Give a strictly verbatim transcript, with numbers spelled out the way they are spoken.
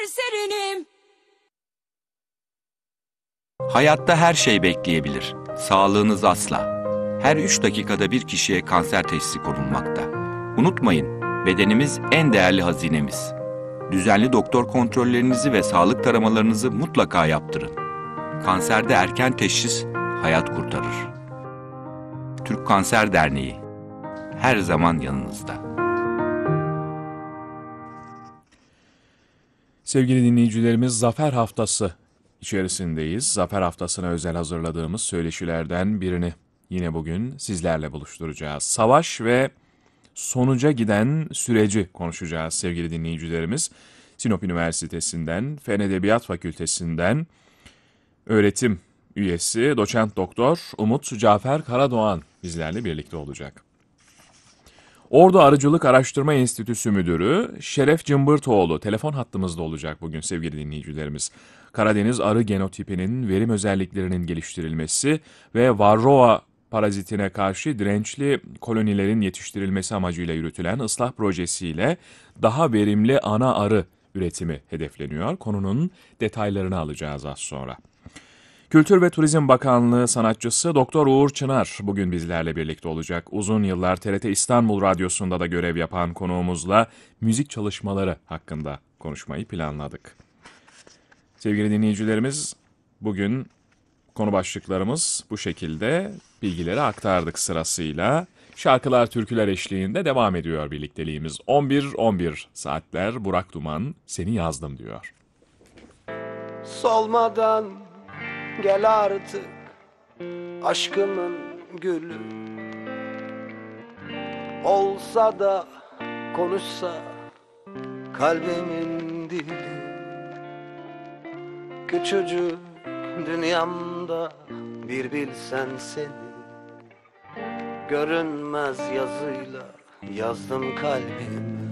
serserinim. Hayatta her şey bekleyebilir. Sağlığınız asla. Her üç dakikada bir kişiye kanser teşhisi konulmakta. Unutmayın, bedenimiz en değerli hazinemiz. Düzenli doktor kontrollerinizi ve sağlık taramalarınızı mutlaka yaptırın. Kanserde erken teşhis hayat kurtarır. Türk Kanser Derneği her zaman yanınızda. Sevgili dinleyicilerimiz, Zafer Haftası içerisindeyiz. Zafer Haftası'na özel hazırladığımız söyleşilerden birini yine bugün sizlerle buluşturacağız. Savaş ve sonuca giden süreci konuşacağız sevgili dinleyicilerimiz. Sinop Üniversitesi'nden, Fen Edebiyat Fakültesinden öğretim üyesi doçent doktor Umut Cafer Karadoğan bizlerle birlikte olacak. Ordu Arıcılık Araştırma Enstitüsü Müdürü Şeref Cımbırtoğlu telefon hattımızda olacak bugün sevgili dinleyicilerimiz. Karadeniz arı genotipinin verim özelliklerinin geliştirilmesi ve Varroa parazitine karşı dirençli kolonilerin yetiştirilmesi amacıyla yürütülen ıslah projesiyle daha verimli ana arı üretimi hedefleniyor. Konunun detaylarını alacağız az sonra. Kültür ve Turizm Bakanlığı sanatçısı Doktor Uğur Çınar bugün bizlerle birlikte olacak. Uzun yıllar T R T İstanbul Radyosu'nda da görev yapan konuğumuzla müzik çalışmaları hakkında konuşmayı planladık. Sevgili dinleyicilerimiz, bugün konu başlıklarımız bu şekilde, bilgileri aktardık sırasıyla. Şarkılar, türküler eşliğinde devam ediyor birlikteliğimiz. on bir on bir saatler Burak Duman seni yazdım diyor. Solmadan gel artık aşkımın gülü, olsa da konuşsa kalbimin dili. Küçücük dünyamda bir bilsen seni, görünmez yazıyla yazdım kalbime.